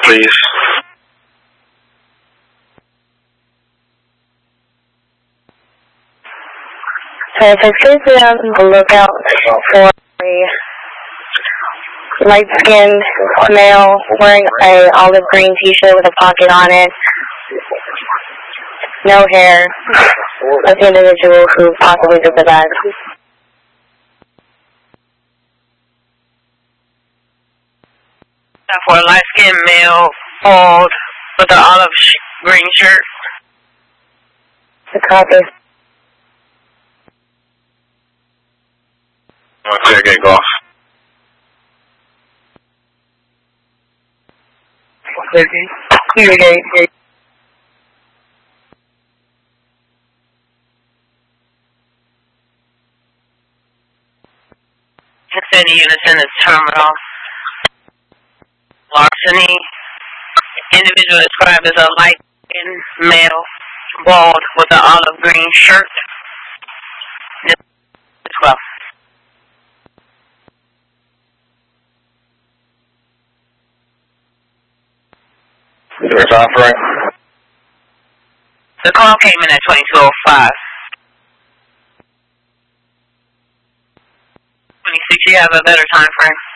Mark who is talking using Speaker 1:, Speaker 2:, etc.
Speaker 1: please.
Speaker 2: So please be on the lookout for a light-skinned male wearing a olive green t-shirt with a pocket on it. No hair. Of the individual who possibly took the bag.
Speaker 3: For a light-skinned male, bald, with an olive green shirt.
Speaker 2: The copy.
Speaker 1: Clear gate, golf.
Speaker 3: Clear gate. Clear gate. City unison is terminal. Larceny. Individual described as a light-skinned male, bald, with an olive green shirt. 12.
Speaker 1: There's offering.
Speaker 3: The call came in at 22:05. 26, you have a better time frame.